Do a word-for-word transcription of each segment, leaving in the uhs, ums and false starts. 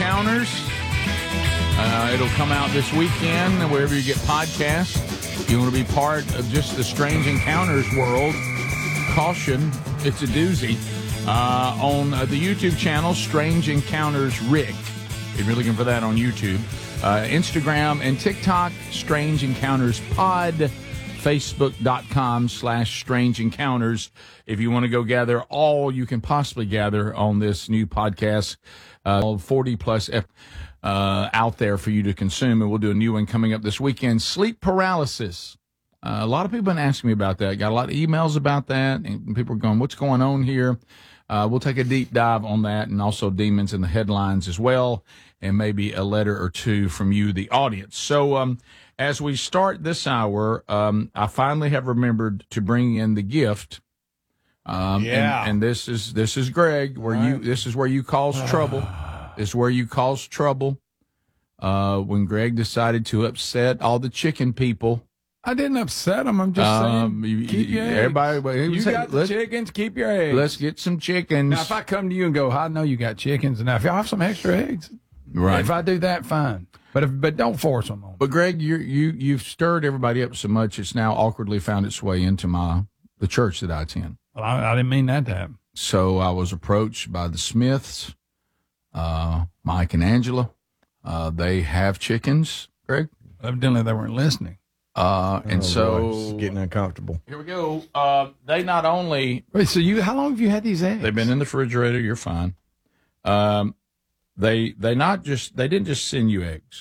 Encounters. Uh, it'll come out this weekend wherever you get podcasts. If you want to be part of just the Strange Encounters world, caution, it's a doozy. Uh, on uh, the YouTube channel, Strange Encounters Rick. If you're looking for that on YouTube. Uh, Instagram and TikTok, Strange Encounters Pod. Facebook.com slash Strange Encounters. If you want to go gather all you can possibly gather on this new podcast, uh, forty plus uh, out there for you to consume. And we'll do a new one coming up this weekend. Sleep paralysis. Uh, a lot of people have been asking me about that. Got a lot of emails about that. And people are going, what's going on here? Uh, we'll take a deep dive on that, and also demons in the headlines as well, and maybe a letter or two from you, the audience. So, um, as we start this hour, um, I finally have remembered to bring in the gift. Um, yeah. And, and this is this is Greg, where right. you this is where you cause trouble. This is where you cause trouble. Uh, when Greg decided to upset all the chicken people. I didn't upset them. I'm just um, saying, you, keep your everybody. eggs. You saying, got the chickens, keep your eggs. Let's get some chickens. Now, if I come to you and go, I know you got chickens, and now if y'all have some extra eggs, right? If I do that, fine. But if, but don't force them on me. But Greg, you you you've stirred everybody up so much it's now awkwardly found its way into my the church that I attend. Well, I, I didn't mean that to happen. So I was approached by the Smiths, uh, Mike and Angela. Uh, they have chickens, Greg. Evidently, they weren't listening. Uh, and oh, so boy, it's getting uncomfortable. Here we go. Uh, they not only wait. So you, how long have you had these eggs? They've been in the refrigerator. You're fine. Um. They they not just they didn't just send you eggs.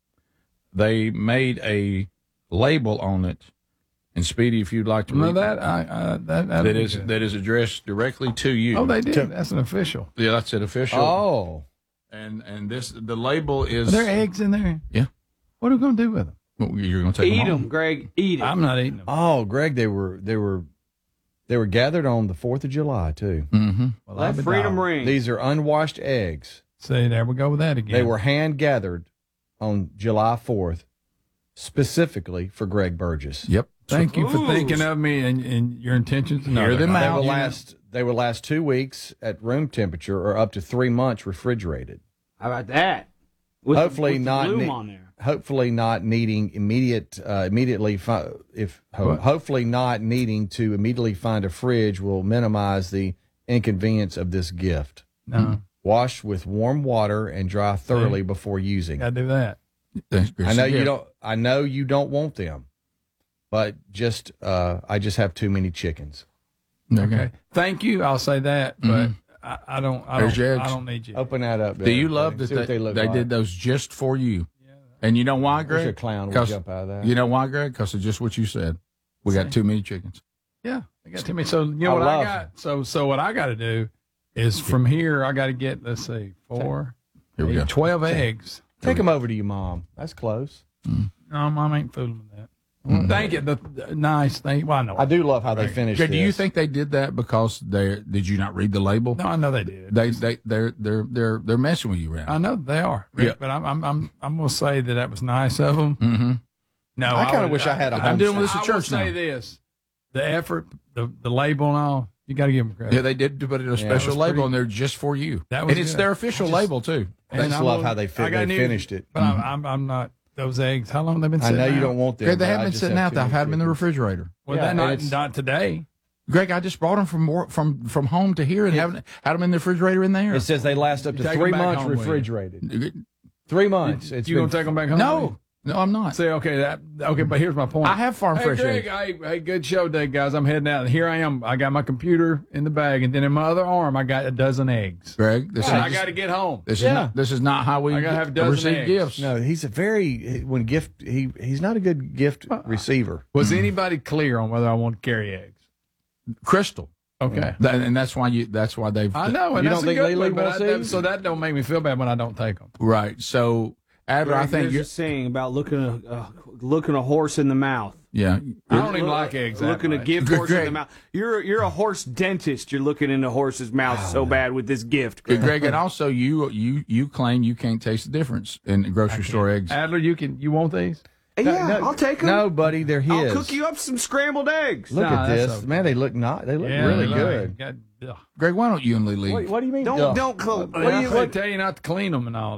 They made a label on it, and Speedy, if you'd like to no, read that I uh, that that is good. That is addressed directly to you. Oh, they did. That's an official. Yeah, that's an official. Oh, and and this the label is. Are there eggs in there? Yeah. What are we gonna do with them? Well, you're gonna take eat them, them, Greg. Eat them. I'm not eating them. Oh, Greg, they were they were they were gathered on the Fourth of July too. Mm-hmm. Well, let freedom ring. These are unwashed eggs. See, there we go with that again. They were hand gathered on July fourth, specifically for Greg Burgess. Yep. Thank so, you for ooh. thinking of me and, and your intentions. No, Hear them they out. Will last, they will last two weeks at room temperature or up to three months refrigerated. How about that? With hopefully the, with not. The bloom Ne- on there. Hopefully not needing immediate, uh, immediately. Fi- if ho- hopefully not needing to immediately find a fridge will minimize the inconvenience of this gift. No. Mm-hmm. Wash with warm water and dry thoroughly before using. Gotta do that. I know you don't. I know you don't want them, but just uh, I just have too many chickens. Okay. okay. Thank you. I'll say that, but mm-hmm. I, I don't. I There's don't. I don't need you. Open that up. Do you love that they, they, they like. did those just for you? Yeah. And you know why, Greg? A clown would jump out of that. You know why, Greg? Because of just what you said. We got too many chickens. Yeah, I got too many. So you know I what I got. So so what I got to do is from here I got to get let's see four, here we eight, go. twelve eggs. Take them over to your mom. That's close. Mm. No, mom ain't fooling with that. Mm-hmm. Thank you. The, the nice thing. Well, I know. I do love how they finished. Okay, do you think they did that because they did you not read the label? No, I know they did. They they they're they're they're they're messing with you, right? I know they are. Yeah. But I'm I'm I'm I'm gonna say that that was nice of them. Mm-hmm. No, I, I kind of wish I had a. I'm doing this at I church will now. Say this: the effort, the the label, and all. You got to give them credit. Yeah, they did put it in a special yeah, label pretty, on there just for you. That was and it's good. their official just, label too. I just and love will, how they, fit, they need, finished it. But mm-hmm. I'm, I'm I'm not those eggs. How long have they been I sitting know out? you don't want them. Greg, they haven't been sitting out. I've had them in the refrigerator. Well, yeah, that not, not today. Greg, I just brought them from more, from from home to here and yeah. haven't had them in the refrigerator in there. It says they last up to three months refrigerated. Three months. It's you been, gonna take them back home? No. No, I'm not. Say, okay, that okay, but here's my point. I have farm hey, fresh Greg, eggs. Hey, hey, good show day, guys. I'm heading out, and here I am. I got my computer in the bag, and then in my other arm, I got a dozen eggs. Greg, this yeah, is I got to get home. This yeah. is not. This is not how we I gotta have a dozen receive eggs. gifts. No, he's a very when gift. He he's not a good gift receiver. Was mm. anybody clear on whether I want to carry eggs? Crystal. Okay, that, and that's why you. That's why they've. I know, and you that's don't a think good Lily one, but wants I, these? so that don't make me feel bad when I don't take them. Right. So, Adler, I think you're you're saying about looking a uh, looking a horse in the mouth. Yeah, I don't even like eggs. Looking to give Greg, horse Greg. in the mouth. You're you're a horse dentist. You're looking in the horse's mouth so bad with this gift, Greg. Greg, and also you you you claim you can't taste the difference in grocery store eggs. Adler, you can. You want these? Yeah, no, I'll take them. No, buddy, they're his. I'll cook you up some scrambled eggs. Look Nah, at this, okay. man. They look not. They look Yeah, really they good. Got, ugh. Greg, why don't you and Lee leave? What, what do you mean? Don't Ugh. don't. Cl- What do you, they tell you not to clean them and all